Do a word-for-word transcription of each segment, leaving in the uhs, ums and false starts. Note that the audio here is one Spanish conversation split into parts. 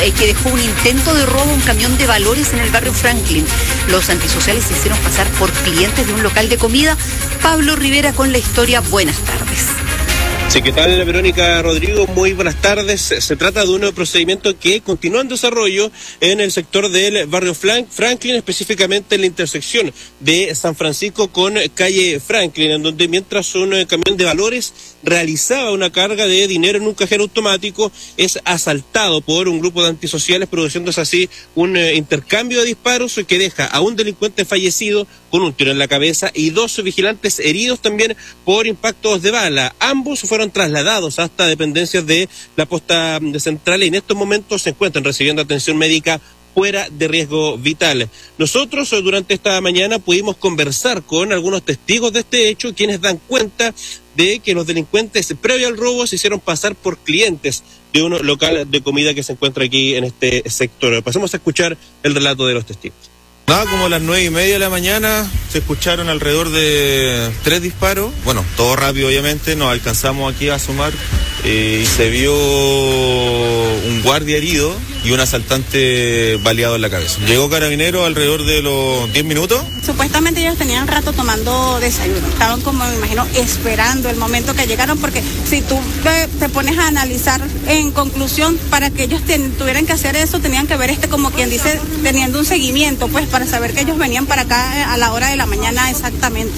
eh, que dejó un intento de robo a un camión de valores en el barrio Franklin. Los antisociales se hicieron pasar por clientes de un local de comida. Pablo Rivera con la historia. Buenas tardes. Sí, ¿qué tal, Verónica, Rodrigo? Muy buenas tardes. Se trata de un procedimiento que continúa en desarrollo en el sector del barrio Franklin, específicamente en la intersección de San Francisco con calle Franklin, en donde mientras un camión de valores realizaba una carga de dinero en un cajero automático, es asaltado por un grupo de antisociales, produciéndose así un eh, intercambio de disparos que deja a un delincuente fallecido con un tiro en la cabeza y dos vigilantes heridos también por impactos de bala. Ambos fueron trasladados hasta dependencias de la posta central y en estos momentos se encuentran recibiendo atención médica fuera de riesgo vital. Nosotros durante esta mañana pudimos conversar con algunos testigos de este hecho, quienes dan cuenta de que los delincuentes previo al robo se hicieron pasar por clientes de un local de comida que se encuentra aquí en este sector. Pasemos a escuchar el relato de los testigos. Nada, como a las nueve y media de la mañana se escucharon alrededor de tres disparos. Bueno, todo rápido obviamente, nos alcanzamos aquí a sumar eh, y se vio un guardia herido y un asaltante baleado en la cabeza. Llegó Carabinero alrededor de los diez minutos. Supuestamente ellos tenían rato tomando desayuno. Estaban como, me imagino, esperando el momento que llegaron, porque si tú te, te pones a analizar en conclusión, para que ellos ten, tuvieran que hacer eso, tenían que ver este, como quien dice, teniendo un seguimiento, pues, para saber que ellos venían para acá a la hora de la mañana exactamente.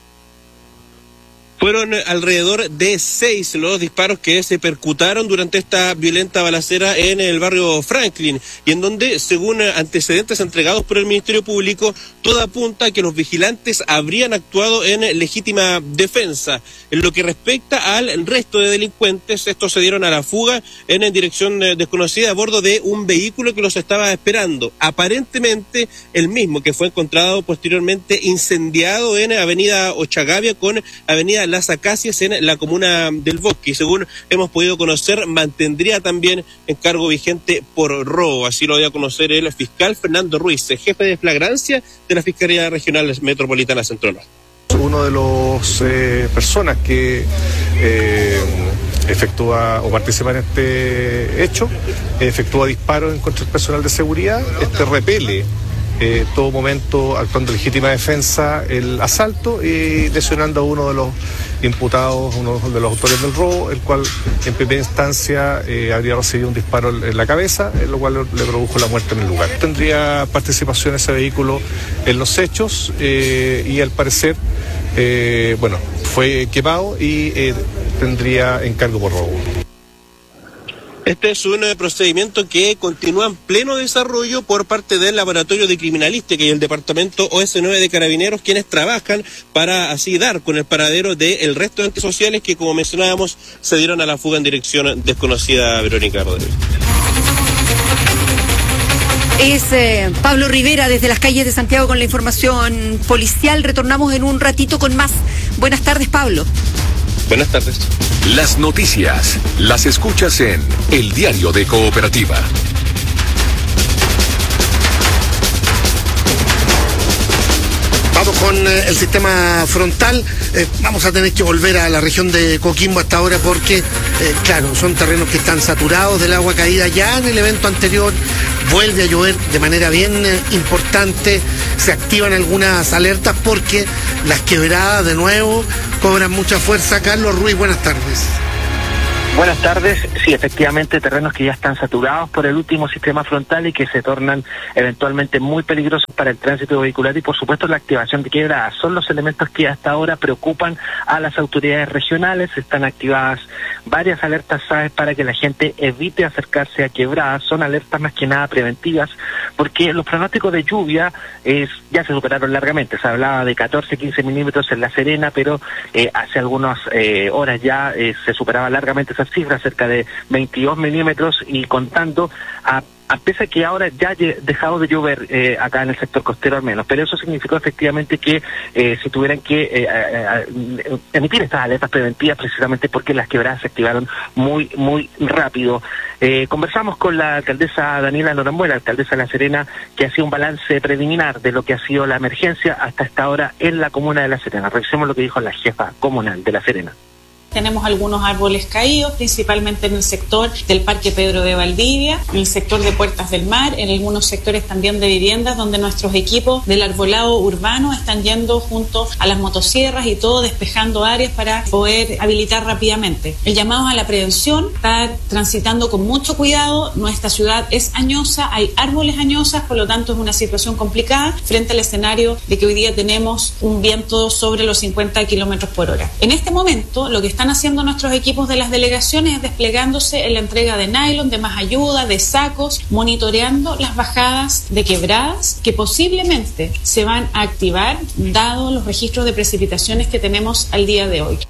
Fueron alrededor de seis los disparos que se percutaron durante esta violenta balacera en el barrio Franklin, y en donde, según antecedentes entregados por el Ministerio Público, todo apunta a que los vigilantes habrían actuado en legítima defensa. En lo que respecta al resto de delincuentes, estos se dieron a la fuga en dirección desconocida a bordo de un vehículo que los estaba esperando. Aparentemente el mismo que fue encontrado posteriormente incendiado en Avenida Ochagavia con Avenida Las Acacias en la comuna del Bosque, y según hemos podido conocer, mantendría también encargo vigente por robo. Así lo dio a conocer el fiscal Fernando Ruiz, jefe de flagrancia de la Fiscalía Regional Metropolitana Centro Norte. Uno de los eh, personas que eh, efectúa o participa en este hecho, efectúa disparos en contra del personal de seguridad. Este repele Eh, todo momento actuando en legítima defensa el asalto y lesionando a uno de los imputados, uno de los autores del robo, el cual en primera instancia eh, habría recibido un disparo en la cabeza, en lo cual le produjo la muerte en el lugar. Tendría participación ese vehículo en los hechos eh, y al parecer, eh, bueno, fue quemado y eh, tendría encargo por robo. Este es un procedimiento que continúa en pleno desarrollo por parte del Laboratorio de Criminalística y el Departamento O S nueve de Carabineros, quienes trabajan para así dar con el paradero del resto de antisociales que, como mencionábamos, se dieron a la fuga en dirección desconocida. Verónica Rodríguez. Es eh, Pablo Rivera desde las calles de Santiago con la información policial. Retornamos en un ratito con más. Buenas tardes, Pablo. Buenas tardes. Las noticias las escuchas en El Diario de Cooperativa. Vamos con eh, el sistema frontal. Eh, vamos a tener que volver a la región de Coquimbo hasta ahora porque, eh, claro, son terrenos que están saturados del agua caída. Ya en el evento anterior vuelve a llover de manera bien eh, importante. Se activan algunas alertas porque las quebradas de nuevo cobran mucha fuerza. Carlos Ruiz, buenas tardes. Buenas tardes. Sí, efectivamente, terrenos que ya están saturados por el último sistema frontal y que se tornan eventualmente muy peligrosos para el tránsito vehicular y, por supuesto, la activación de quebradas. Son los elementos que hasta ahora preocupan a las autoridades regionales. Están activadas varias alertas, ¿sabes?, para que la gente evite acercarse a quebradas. Son alertas más que nada preventivas, porque los pronósticos de lluvia es, ya se superaron largamente. Se hablaba de catorce, quince milímetros en La Serena, pero eh, hace algunas eh, horas ya eh, se superaba largamente esa cifra, cerca de veintidós milímetros, y contando a a pesar que ahora ya ha dejado de llover eh, acá en el sector costero al menos, pero eso significó efectivamente que eh, se tuvieran que eh, eh, emitir estas alertas preventivas precisamente porque las quebradas se activaron muy, muy rápido. Eh, conversamos con la alcaldesa Daniela Norambuena, alcaldesa de La Serena, que hacía un balance preliminar de lo que ha sido la emergencia hasta esta hora en la comuna de La Serena. Revisemos lo que dijo la jefa comunal de La Serena. Tenemos algunos árboles caídos, principalmente en el sector del Parque Pedro de Valdivia, en el sector de Puertas del Mar, en algunos sectores también de viviendas donde nuestros equipos del arbolado urbano están yendo junto a las motosierras y todo, despejando áreas para poder habilitar rápidamente. El llamado a la prevención, estar transitando con mucho cuidado. Nuestra ciudad es añosa, hay árboles añosas, por lo tanto es una situación complicada frente al escenario de que hoy día tenemos un viento sobre los cincuenta kilómetros por hora. En este momento, lo que están haciendo nuestros equipos de las delegaciones es desplegándose en la entrega de nylon, de más ayuda, de sacos, monitoreando las bajadas de quebradas que posiblemente se van a activar dado los registros de precipitaciones que tenemos al día de hoy.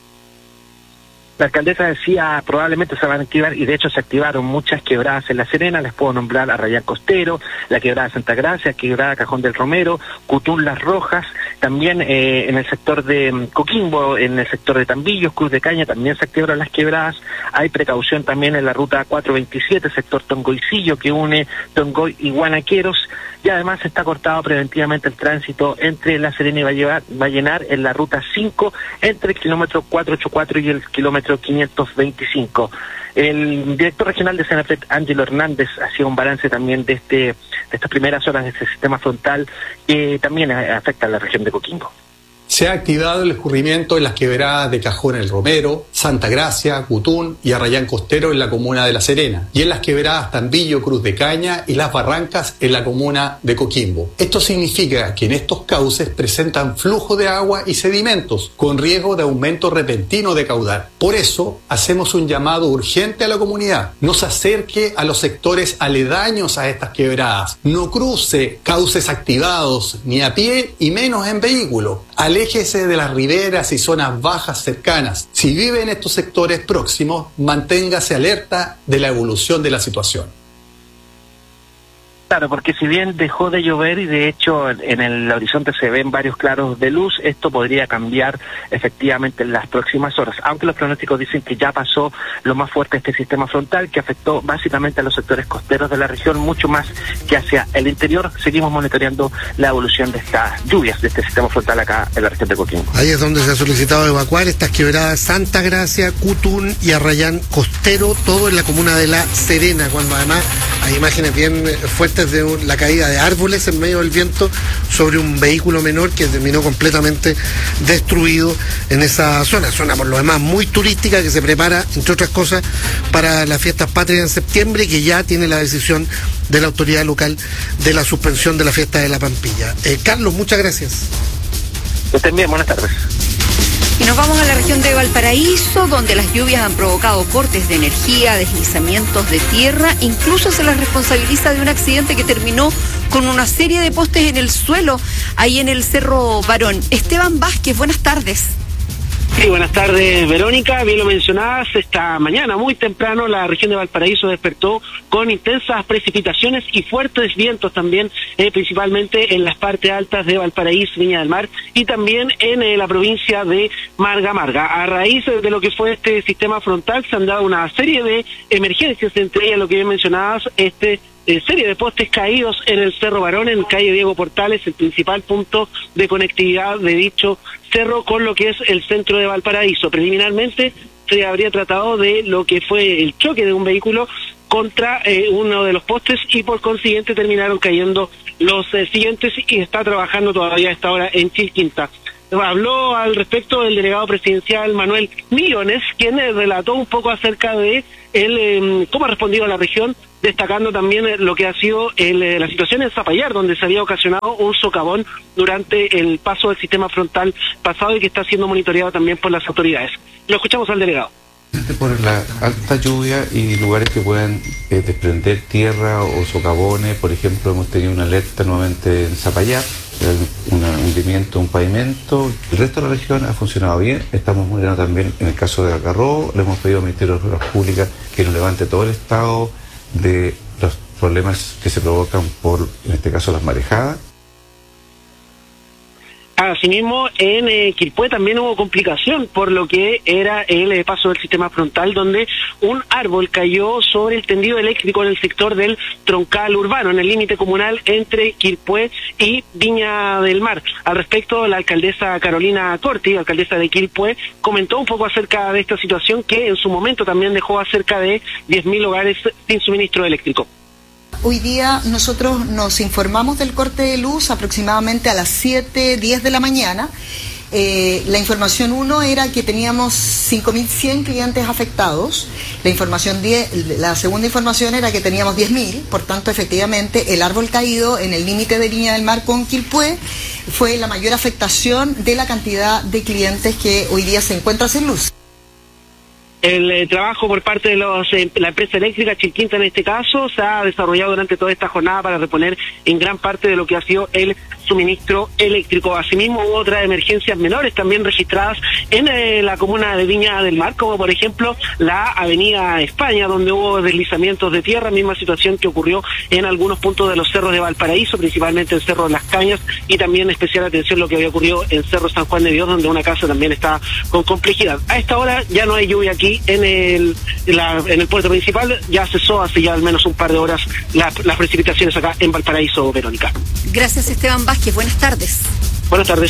La alcaldesa decía probablemente se van a activar, y de hecho se activaron muchas quebradas en La Serena. Les puedo nombrar Arrayán Costero, la quebrada Santa Gracia, quebrada Cajón del Romero, Cutún Las Rojas, también eh, en el sector de um, Coquimbo, en el sector de Tambillos, Cruz de Caña, también se activaron las quebradas. Hay precaución también en la ruta cuatrocientos veintisiete, sector Tongoycillo, que une Tongoy y Guanaqueros, y además está cortado preventivamente el tránsito entre La Serena y Vallenar en la ruta cinco, entre el kilómetro cuatrocientos ochenta y cuatro y el kilómetro quinientos veinticinco. El director regional de Senapred, Ángelo Hernández, hacía un balance también de este de estas primeras horas de este sistema frontal que también afecta a la región de Coquimbo. Se ha activado el escurrimiento en las quebradas de Cajón el Romero, Santa Gracia, Cutún y Arrayán Costero en la comuna de La Serena, y en las quebradas Tambillo, Cruz de Caña y Las Barrancas en la comuna de Coquimbo. Esto significa que en estos cauces presentan flujo de agua y sedimentos, con riesgo de aumento repentino de caudal. Por eso, hacemos un llamado urgente a la comunidad: no se acerque a los sectores aledaños a estas quebradas, no cruce cauces activados ni a pie y menos en vehículo. Aléjese de las riberas y zonas bajas cercanas. Si vive en estos sectores próximos, manténgase alerta de la evolución de la situación. Claro, porque si bien dejó de llover y de hecho en el horizonte se ven varios claros de luz, esto podría cambiar efectivamente en las próximas horas, aunque los pronósticos dicen que ya pasó lo más fuerte este sistema frontal, que afectó básicamente a los sectores costeros de la región, mucho más que hacia el interior. Seguimos monitoreando la evolución de estas lluvias, de este sistema frontal acá en la región de Coquimbo. Ahí es donde se ha solicitado evacuar estas quebradas Santa Gracia, Cutún y Arrayán Costero, todo en la comuna de La Serena, cuando además hay imágenes bien fuertes de un, la caída de árboles en medio del viento sobre un vehículo menor que terminó completamente destruido en esa zona, zona por lo demás muy turística, que se prepara, entre otras cosas, para las fiestas patrias en septiembre, y que ya tiene la decisión de la autoridad local de la suspensión de la fiesta de la Pampilla. Eh, Carlos, muchas gracias. Que estén bien, buenas tardes. Y nos vamos a la región de Valparaíso, donde las lluvias han provocado cortes de energía, deslizamientos de tierra, incluso se les responsabiliza de un accidente que terminó con una serie de postes en el suelo, ahí en el Cerro Barón. Esteban Vázquez, buenas tardes. Sí, buenas tardes, Verónica. Bien lo mencionabas, esta mañana muy temprano la región de Valparaíso despertó con intensas precipitaciones y fuertes vientos también, eh, principalmente en las partes altas de Valparaíso, Viña del Mar, y también en eh, la provincia de Marga Marga. A raíz de lo que fue este sistema frontal se han dado una serie de emergencias, entre ellas lo que bien mencionabas, este Eh, serie de postes caídos en el Cerro Barón, en calle Diego Portales, el principal punto de conectividad de dicho cerro con lo que es el centro de Valparaíso. Preliminarmente se habría tratado de lo que fue el choque de un vehículo contra eh, uno de los postes, y por consiguiente terminaron cayendo los eh, siguientes, y está trabajando todavía a esta hora en Chilquinta. Habló al respecto el delegado presidencial Manuel Millones, quien eh, relató un poco acerca de el, eh, cómo ha respondido a la región, destacando también lo que ha sido el, la situación en Zapallar, donde se había ocasionado un socavón durante el paso del sistema frontal pasado y que está siendo monitoreado también por las autoridades. Lo escuchamos al delegado. Por la alta lluvia y lugares que puedan eh, desprender tierra o socavones, por ejemplo, hemos tenido una alerta nuevamente en Zapallar, un hundimiento, un pavimento. El resto de la región ha funcionado bien. Estamos monitoreando también en el caso de Algarrobo. Le hemos pedido al Ministerio de Obras Públicas que nos levante todo el estado de los problemas que se provocan por, en este caso, las marejadas. Asimismo, en eh, Quilpué también hubo complicación por lo que era el eh, paso del sistema frontal, donde un árbol cayó sobre el tendido eléctrico en el sector del troncal urbano, en el límite comunal entre Quilpué y Viña del Mar. Al respecto, la alcaldesa Carolina Corti, alcaldesa de Quilpué, comentó un poco acerca de esta situación que en su momento también dejó a cerca de diez mil hogares sin suministro eléctrico. Hoy día nosotros nos informamos del corte de luz aproximadamente a las siete, diez de la mañana. Eh, la información uno era que teníamos cinco mil cien clientes afectados. La información diez, la segunda información era que teníamos diez mil. Por tanto, efectivamente, el árbol caído en el límite de Viña del Mar con Quilpué fue la mayor afectación de la cantidad de clientes que hoy día se encuentran sin luz. El eh, trabajo por parte de los, eh, la empresa eléctrica Chilquinta en este caso se ha desarrollado durante toda esta jornada para reponer en gran parte de lo que ha sido el suministro eléctrico. Asimismo, hubo otras emergencias menores también registradas en eh, la comuna de Viña del Mar, como por ejemplo la avenida España, donde hubo deslizamientos de tierra, misma situación que ocurrió en algunos puntos de los cerros de Valparaíso, principalmente el Cerro de las Cañas, y también especial atención lo que había ocurrido en Cerro San Juan de Dios, donde una casa también está con complejidad. A esta hora ya no hay lluvia aquí en el en, la, en el puerto principal, ya cesó hace ya al menos un par de horas la, las precipitaciones acá en Valparaíso, Verónica. Gracias, Esteban Vázquez, buenas tardes. Buenas tardes.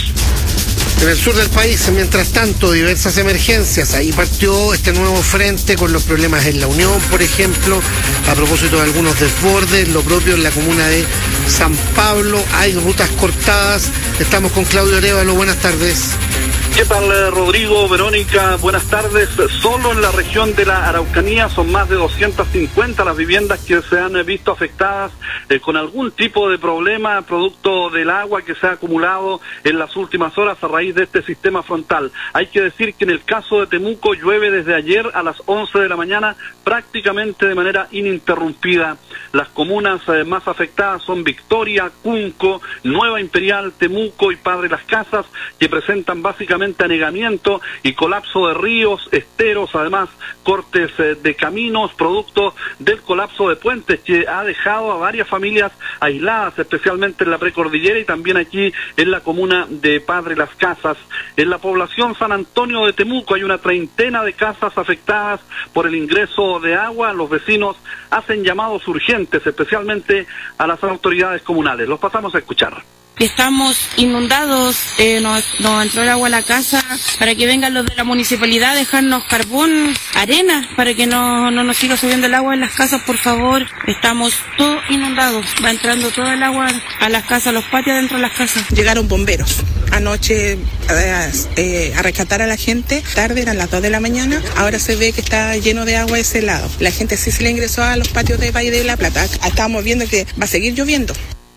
En el sur del país, mientras tanto, diversas emergencias. Ahí partió este nuevo frente con los problemas en La Unión, por ejemplo, a propósito de algunos desbordes, lo propio en la comuna de San Pablo, hay rutas cortadas. Estamos con Claudio Arévalo, buenas tardes. ¿Qué tal, Rodrigo, Verónica? Buenas tardes. Solo en la región de la Araucanía son más de doscientas cincuenta las viviendas que se han visto afectadas eh, con algún tipo de problema producto del agua que se ha acumulado en las últimas horas a raíz de este sistema frontal. Hay que decir que en el caso de Temuco llueve desde ayer a las once de la mañana prácticamente de manera ininterrumpida. Las comunas eh, más afectadas son Victoria, Cunco, Nueva Imperial, Temuco y Padre Las Casas, que presentan básicamente anegamiento y colapso de ríos, esteros, además cortes eh, de caminos, producto del colapso de puentes que ha dejado a varias familias aisladas, especialmente en la precordillera y también aquí en la comuna de Padre Las Casas. En la población San Antonio de Temuco hay una treintena de casas afectadas por el ingreso de agua. Los vecinos hacen llamados urgentes, especialmente a las autoridades comunales. Los pasamos a escuchar. Estamos inundados, eh, nos, nos entró el agua a la casa, para que vengan los de la municipalidad a dejarnos carbón, arena, para que no, no nos siga subiendo el agua en las casas, por favor. Estamos todos inundados, va entrando todo el agua a las casas, a los patios dentro de las casas. Llegaron bomberos anoche eh, eh, a rescatar a la gente, tarde, eran las dos de la mañana, ahora se ve que está lleno de agua ese lado. La gente sí se le ingresó a los patios de Valle de la Plata, estamos viendo que va a seguir lloviendo.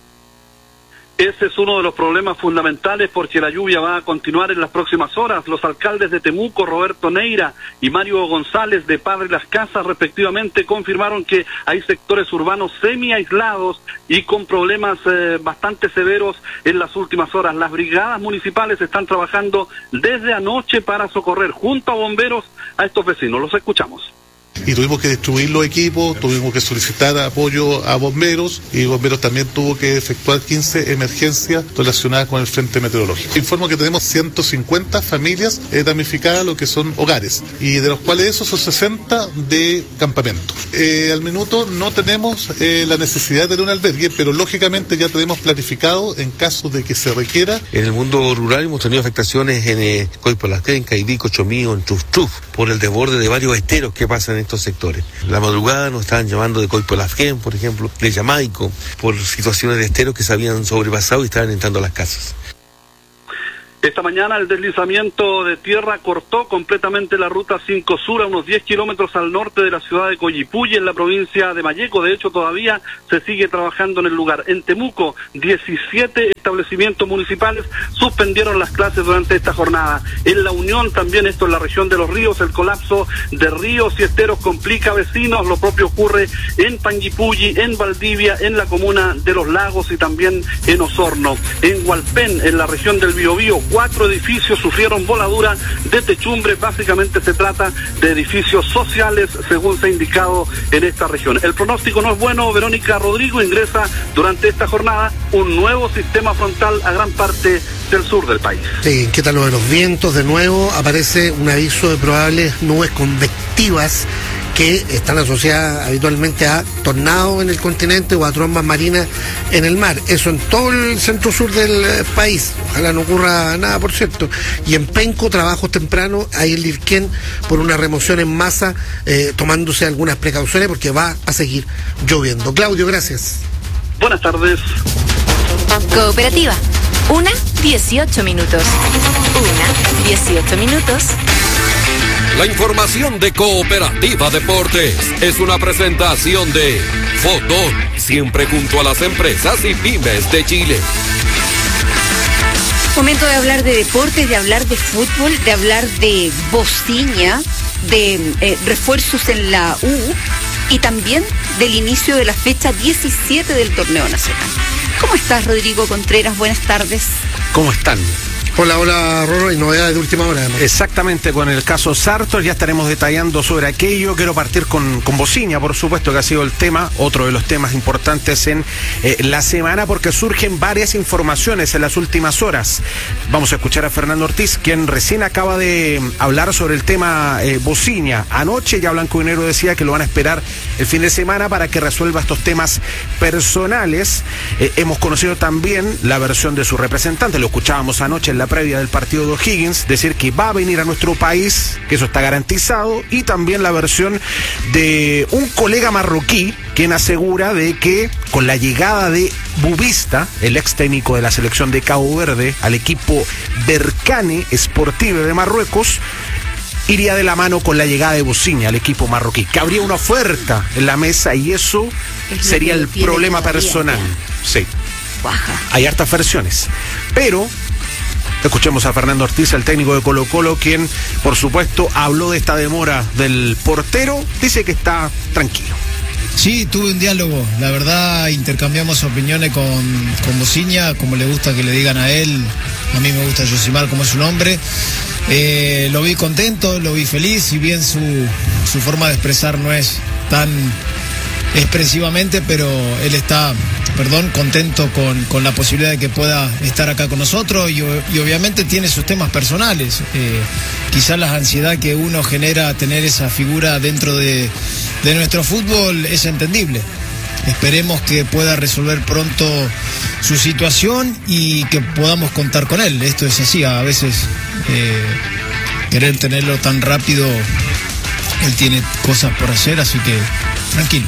Ese es uno de los problemas fundamentales porque la lluvia va a continuar en las próximas horas. Los alcaldes de Temuco, Roberto Neira y Mario González de Padre Las Casas, respectivamente, confirmaron que hay sectores urbanos semi-aislados y con problemas eh, bastante severos en las últimas horas. Las brigadas municipales están trabajando desde anoche para socorrer junto a bomberos a estos vecinos. Los escuchamos. Y tuvimos que distribuir los equipos, tuvimos que solicitar apoyo a bomberos y bomberos también tuvo que efectuar quince emergencias relacionadas con el frente meteorológico. Informo que tenemos ciento cincuenta familias eh, damnificadas, lo que son hogares, y de los cuales esos son sesenta de campamento. Eh, al minuto no tenemos eh, la necesidad de tener un albergue, pero lógicamente ya tenemos planificado en caso de que se requiera. En el mundo rural hemos tenido afectaciones en eh, Coipolasquén, Caibí, Cochomío, en Chufchuf, por el desborde de varios esteros que pasan en estos sectores. La madrugada nos estaban llamando de Coipolasquén, por ejemplo, de Jamaico, por situaciones de esteros que se habían sobrepasado y estaban entrando a las casas. Esta mañana el deslizamiento de tierra cortó completamente la ruta cinco Sur a unos diez kilómetros al norte de la ciudad de Coyipulli, en la provincia de Malleco. De hecho, todavía se sigue trabajando en el lugar. En Temuco, diecisiete establecimientos municipales suspendieron las clases durante esta jornada. En La Unión, también esto en la región de los ríos, el colapso de ríos y esteros complica a vecinos. Lo propio ocurre en Panguipulli, en Valdivia, en la comuna de Los Lagos y también en Osorno. En Hualpén, en la región del Biobío, cuatro edificios sufrieron voladura de techumbre. Básicamente se trata de edificios sociales, según se ha indicado en esta región. El pronóstico no es bueno. Verónica Rodrigo, ingresa durante esta jornada un nuevo sistema frontal a gran parte del sur del país. Sí, ¿qué tal lo de los vientos? De nuevo aparece un aviso de probables nubes convectivas que están asociadas habitualmente a tornados en el continente o a trombas marinas en el mar. Eso en todo el centro-sur del eh, país. Ojalá no ocurra nada, por cierto. Y en Penco, trabajos tempranos, ahí en Lirquén, por una remoción en masa, eh, tomándose algunas precauciones porque va a seguir lloviendo. Claudio, gracias. Buenas tardes. Cooperativa. Una, dieciocho minutos. Una, dieciocho minutos. La información de Cooperativa Deportes es una presentación de Fotón, siempre junto a las empresas y pymes de Chile. Momento de hablar de deportes, de hablar de fútbol, de hablar de bociña, de eh, refuerzos en la U y también del inicio de la fecha diecisiete del torneo nacional. ¿Cómo estás, Rodrigo Contreras? Buenas tardes. ¿Cómo están? Hola, hola, Roro, y novedades de última hora, además. Exactamente, con el caso Sartor ya estaremos detallando sobre aquello. Quiero partir con, con Bociña, por supuesto, que ha sido el tema, otro de los temas importantes en eh, la semana, porque surgen varias informaciones en las últimas horas. Vamos a escuchar a Fernando Ortiz, quien recién acaba de hablar sobre el tema eh, Bociña. Anoche ya Blanco y Negro decía que lo van a esperar el fin de semana para que resuelva estos temas personales. Eh, hemos conocido también la versión de su representante, lo escuchábamos anoche en la previa del partido de O'Higgins, decir que va a venir a nuestro país, que eso está garantizado, y también la versión de un colega marroquí, quien asegura de que con la llegada de Bubista, el ex técnico de la selección de Cabo Verde, al equipo Berkane Sportive de Marruecos, iría de la mano con la llegada de Bociña al equipo marroquí, que habría una oferta en la mesa y eso sería el problema personal. Sí. Baja. Hay hartas versiones, pero escuchemos a Fernando Ortiz, el técnico de Colo Colo, quien por supuesto habló de esta demora del portero, dice que está tranquilo. Sí, tuve un diálogo, la verdad intercambiamos opiniones con, con Bociña, como le gusta que le digan a él, a mí me gusta Yosimar como es su nombre. Eh, lo vi contento, lo vi feliz, si bien su, su forma de expresar no es tan expresivamente, pero él está, perdón, contento con, con la posibilidad de que pueda estar acá con nosotros y, y obviamente tiene sus temas personales. Eh, quizás la ansiedad que uno genera tener esa figura dentro de, de nuestro fútbol es entendible. Esperemos que pueda resolver pronto su situación y que podamos contar con él. Esto es así, a veces eh, querer tenerlo tan rápido, él tiene cosas por hacer, así que tranquilo.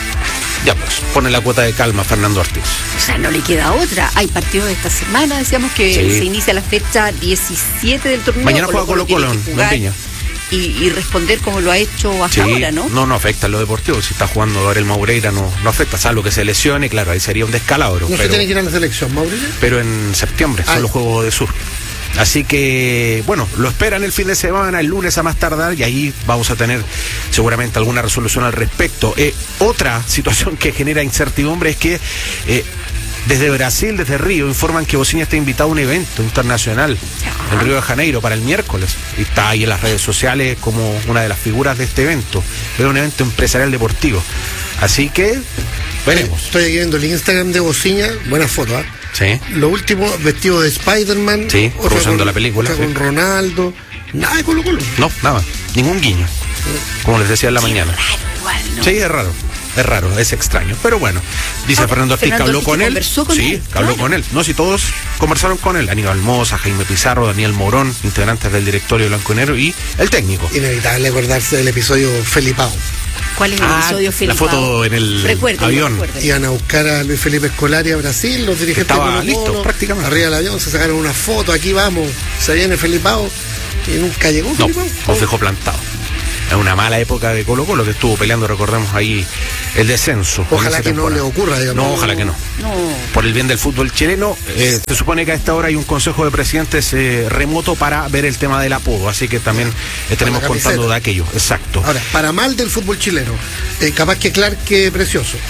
Ya pues, pone la cuota de calma Fernando Ortiz. O sea, no le queda otra. Hay partidos de esta semana, decíamos que sí. Se inicia la fecha diecisiete del torneo. Mañana juega Colo Colo en Viña. Y, y responder como lo ha hecho hasta sí, ahora, ¿no? No, no afecta en lo deportivo. Si está jugando Gabriel Maureira, no, no afecta, salvo que se lesione, claro, ahí sería un descalabro. ¿No pero, se tiene que ir a la selección, Maureira? Pero en septiembre, Ay. son los Juegos de Sur. Así que, bueno, lo esperan el fin de semana, el lunes a más tardar, y ahí vamos a tener seguramente alguna resolución al respecto. Eh, otra situación que genera incertidumbre es que eh, desde Brasil, desde Río, informan que Bociña está invitado a un evento internacional en Río de Janeiro para el miércoles. Y está ahí en las redes sociales como una de las figuras de este evento. Es un evento empresarial deportivo. Así que, veremos. Estoy aquí viendo el Instagram de Bociña, buena foto, ¿eh? Sí. Lo último, vestido de Spider-Man. Sí, cruzando la película. Con sí. Ronaldo. Nada de Colo Colo. No, nada. Ningún guiño. Como les decía en la mañana. Raro, igual, ¿no? Sí, es raro. Es raro, es extraño. Pero bueno, dice ah, Fernando Ortiz que habló con él. Con sí, él. que habló claro. con él. No, si todos conversaron con él. Aníbal Mosa, Jaime Pizarro, Daniel Morón, integrantes del directorio Blanco y Negro y el técnico. Inevitable acordarse del episodio Felipao. ¿Cuál es el ah, episodio Felipao? La foto en el recuerdo, avión. Iban a buscar a Luis Felipe Scolari a Brasil, los dirigentes estaba listo, prácticamente. Arriba del avión se sacaron una foto, aquí vamos, se viene Felipao y nunca llegó no, Felipao. Nos dejó plantado. Es una mala época de Colo Colo que estuvo peleando, recordemos ahí, el descenso. Ojalá que no le ocurra, digamos. No, ojalá que no. no. Por el bien del fútbol chileno, eh, se supone que a esta hora hay un consejo de presidentes eh, remoto para ver el tema del apodo, así que también estaremos contando de aquello. Exacto. Ahora, para mal del fútbol chileno, eh, capaz que Clark que Precioso.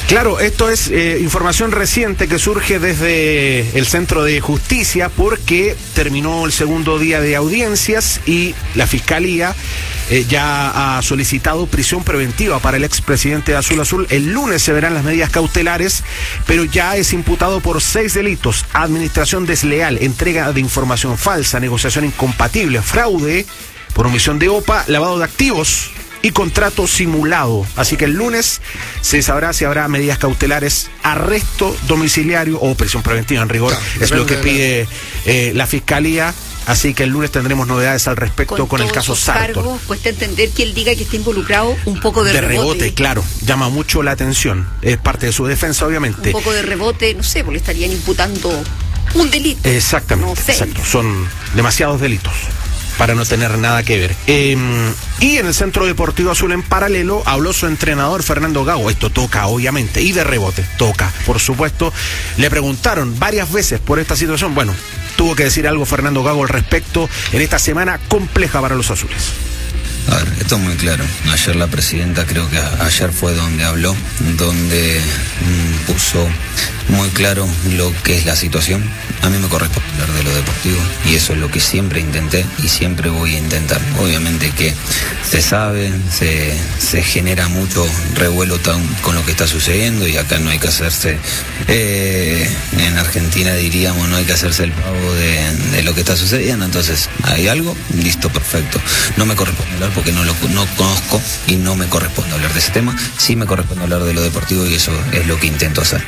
Claro, esto es eh, información reciente que surge desde el Centro de Justicia porque terminó el segundo día de audiencias y la Fiscalía eh, ya ha solicitado prisión preventiva para el expresidente de Azul Azul. El lunes se verán las medidas cautelares, pero ya es imputado por seis delitos: administración desleal, entrega de información falsa, negociación incompatible, fraude por omisión de O P A, lavado de activos y contrato simulado. Así que el lunes se sabrá si habrá medidas cautelares, arresto domiciliario o prisión preventiva en rigor. Claro, es lo que pide eh, la Fiscalía. Así que el lunes tendremos novedades al respecto con, con el caso Sartor. Cargos, cuesta entender que él diga que está involucrado un poco de, de rebote. De rebote, claro. Llama mucho la atención. Es parte de su defensa, obviamente. Un poco de rebote, no sé, porque le estarían imputando un delito. Exactamente, no sé. Exacto. Son demasiados delitos para no tener nada que ver. Eh, y en el Centro Deportivo Azul, en paralelo, habló su entrenador Fernando Gago. Esto toca, obviamente, y de rebote, toca, por supuesto. Le preguntaron varias veces por esta situación. Bueno, tuvo que decir algo Fernando Gago al respecto en esta semana compleja para los azules. A ver, esto es muy claro. Ayer la presidenta, creo que ayer fue donde habló, donde mmm, puso muy claro lo que es la situación. A mí me corresponde hablar de lo deportivo y eso es lo que siempre intenté y siempre voy a intentar. Obviamente que se sabe, se, se genera mucho revuelo tan, con lo que está sucediendo y acá no hay que hacerse, eh, en Argentina diríamos, no hay que hacerse el pavo de, de lo que está sucediendo. Entonces, ¿hay algo? Listo, perfecto. No me corresponde hablar porque no lo no conozco y no me corresponde hablar de ese tema. Sí me corresponde hablar de lo deportivo y eso es lo que intento hacer.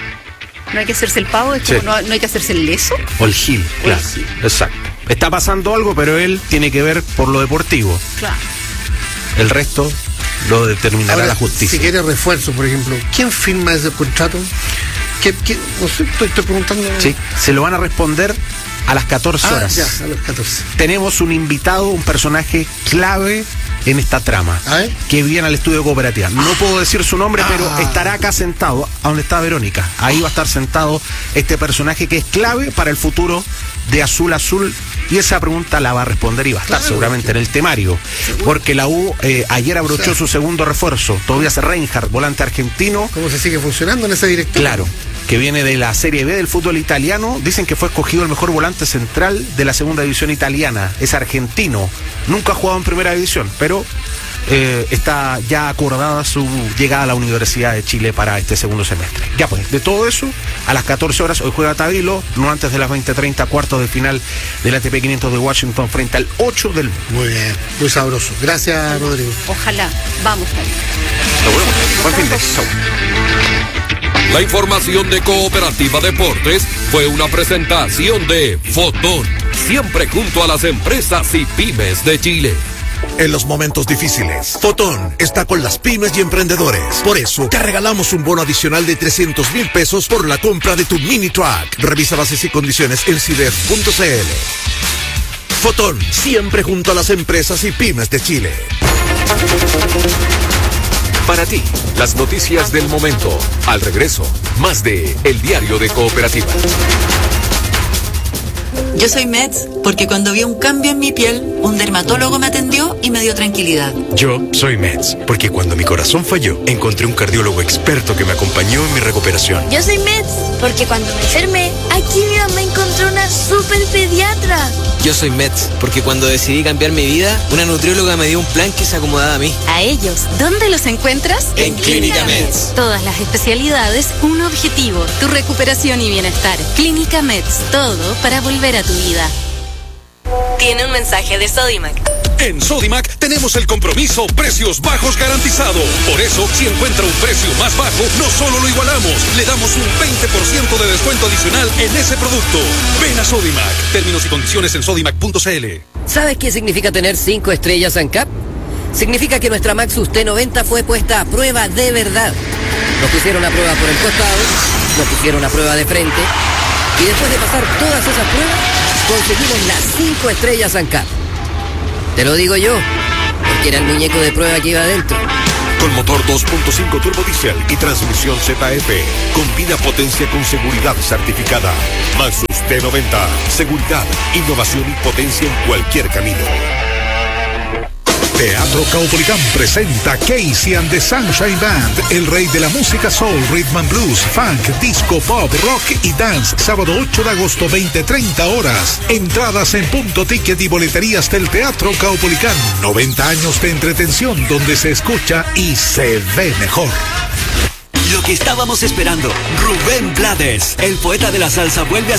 No hay que hacerse el pavo, es como sí. no, no hay que hacerse el leso. O el gil, claro. El gil. Exacto. Está pasando algo, pero él tiene que ver por lo deportivo. Claro. El resto lo determinará Ahora, la justicia. Si quiere refuerzo, por ejemplo, ¿quién firma ese contrato? ¿Qué, qué, no sé, estoy, estoy preguntando. Sí, se lo van a responder a las catorce horas. Ah, ya, a las catorce. Tenemos un invitado, un personaje clave en esta trama, que viene al estudio Cooperativa. No puedo decir su nombre, ah. pero estará acá sentado, a donde está Verónica. Ahí va a estar sentado este personaje que es clave para el futuro de Azul Azul. Y esa pregunta la va a responder y va a estar claro, seguramente sí. en el temario. Porque la U eh, ayer abrochó o sea, su segundo refuerzo, Tobias Reinhardt, volante argentino. ¿Cómo se sigue funcionando en ese director? Claro, que viene de la Serie B del fútbol italiano. Dicen que fue escogido el mejor volante central de la segunda división italiana. Es argentino. Nunca ha jugado en primera división, pero eh, está ya acordada su llegada a la Universidad de Chile para este segundo semestre. Ya pues, de todo eso, a las catorce horas hoy juega Tabilo, no antes de las veinte treinta, cuartos de final del A T P quinientos de Washington frente al ocho del mundo. Muy bien, muy sabroso. Gracias, Rodrigo. Ojalá, vamos Tabilo. Buen fin de show. La información de Cooperativa Deportes fue una presentación de Fotón, siempre junto a las empresas y pymes de Chile. En los momentos difíciles, Fotón está con las pymes y emprendedores. Por eso, te regalamos un bono adicional de trescientos mil pesos por la compra de tu mini truck. Revisa bases y condiciones en cidef punto c l. Fotón, siempre junto a las empresas y pymes de Chile. Para ti, las noticias del momento. Al regreso, más de El Diario de Cooperativa. Yo soy Meds porque cuando vi un cambio en mi piel, un dermatólogo me atendió y me dio tranquilidad. Yo soy Meds porque cuando mi corazón falló, encontré un cardiólogo experto que me acompañó en mi recuperación. Yo soy Meds porque cuando me enfermé, aquí me encontré una super pediatra. Yo soy Meds porque cuando decidí cambiar mi vida, una nutrióloga me dio un plan que se acomodaba a mí. A ellos, ¿dónde los encuentras? En Clínica Meds. Todas las especialidades, un objetivo, tu recuperación y bienestar. Clínica Meds, todo para volver a tu vida. Tiene un mensaje de Sodimac. En Sodimac tenemos el compromiso precios bajos garantizado. Por eso, si encuentra un precio más bajo, no solo lo igualamos, le damos un veinte por ciento de descuento adicional en ese producto. Ven a Sodimac. Términos y condiciones en sodimac punto c l. ¿Sabes qué significa tener cinco estrellas ANCAP? Significa que nuestra Maxus T noventa fue puesta a prueba de verdad. Nos pusieron a prueba por el costado, nos pusieron a prueba de frente, y después de pasar todas esas pruebas, conseguimos las cinco estrellas ANCAP. Te lo digo yo, porque era el muñeco de prueba que iba adentro. Con motor dos punto cinco turbo diesel y transmisión Z F. Combina potencia con seguridad certificada. Maxus T noventa. Seguridad, innovación y potencia en cualquier camino. Teatro Caupolicán presenta Casey and the Sunshine Band, el rey de la música soul, rhythm and blues, funk, disco, pop, rock y dance. Sábado ocho de agosto, veinte treinta horas. Entradas en punto ticket y boleterías del Teatro Caupolicán. noventa años de entretención donde se escucha y se ve mejor. Lo que estábamos esperando, Rubén Blades, el poeta de la salsa, vuelve a